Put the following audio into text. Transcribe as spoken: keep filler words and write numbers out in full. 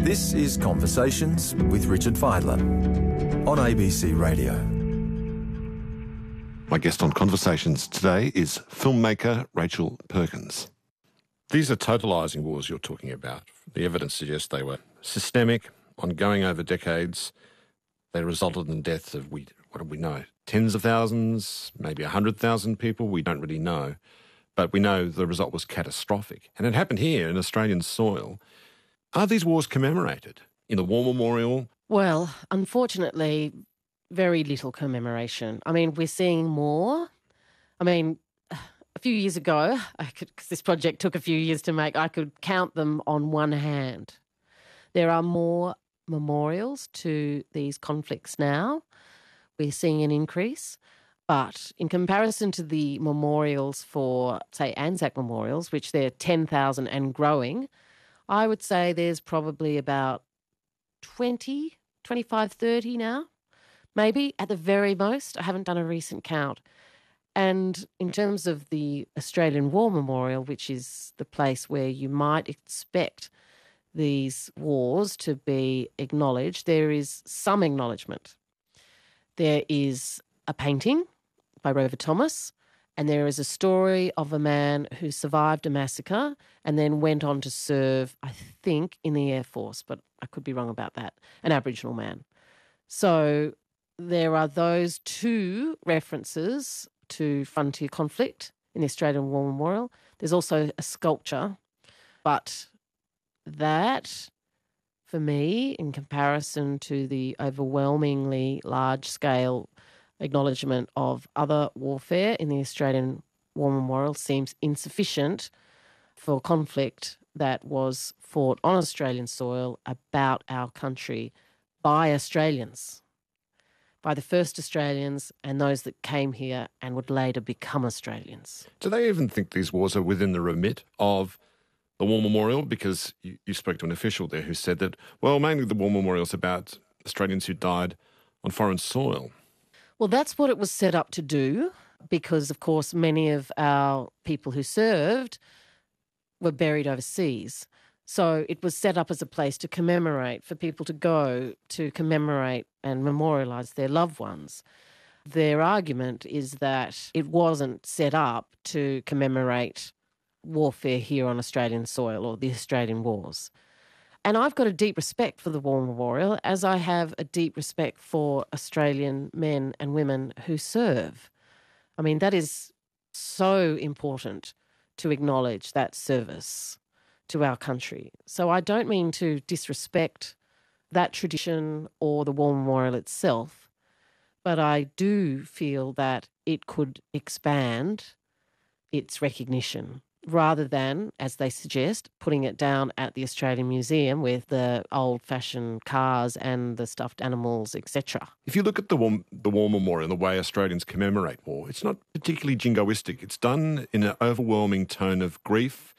This is Conversations with Richard Fidler on A B C Radio. My guest on Conversations today is filmmaker Rachel Perkins. These are totalising wars you're talking about. The evidence suggests they were systemic, ongoing over decades. They resulted in the deaths of, we, what do we know, tens of thousands, maybe one hundred thousand people. We don't really know. But we know the result was catastrophic. And it happened here in Australian soil. Are these wars commemorated in the War Memorial? Well, unfortunately, very little commemoration. I mean, we're seeing more. I mean, a few years ago, because this project took a few years to make, I could count them on one hand. There are more memorials to these conflicts now. We're seeing an increase. But in comparison to the memorials for, say, Anzac memorials, which they're ten thousand and growing, I would say there's probably about twenty, twenty-five, thirty now, maybe at the very most. I haven't done a recent count. And in terms of the Australian War Memorial, which is the place where you might expect these wars to be acknowledged, there is some acknowledgement. There is a painting by Rover Thomas, and there is a story of a man who survived a massacre and then went on to serve, I think, in the Air Force, but I could be wrong about that, an Aboriginal man. So there are those two references to frontier conflict in the Australian War Memorial. There's also a sculpture, but that, for me, in comparison to the overwhelmingly large-scale acknowledgement of other warfare in the Australian War Memorial, seems insufficient for conflict that was fought on Australian soil about our country by Australians, by the first Australians and those that came here and would later become Australians. Do they even think these wars are within the remit of the War Memorial? Because you, you spoke to an official there who said that, well, mainly the War Memorial is about Australians who died on foreign soil. Well, that's what it was set up to do because, of course, many of our people who served were buried overseas. So it was set up as a place to commemorate, for people to go to commemorate and memorialise their loved ones. Their argument is that it wasn't set up to commemorate warfare here on Australian soil or the Australian wars. And I've got a deep respect for the War Memorial, as I have a deep respect for Australian men and women who serve. I mean, that is so important to acknowledge that service to our country. So I don't mean to disrespect that tradition or the War Memorial itself, but I do feel that it could expand its recognition, rather than, as they suggest, putting it down at the Australian Museum with the old-fashioned cars and the stuffed animals, et cetera. If you look at the War, the War Memorial and the way Australians commemorate war, it's not particularly jingoistic. It's done in an overwhelming tone of grief